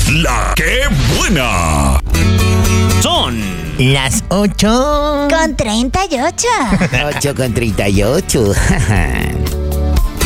La que buena. Son las 8 con 38. 8:38.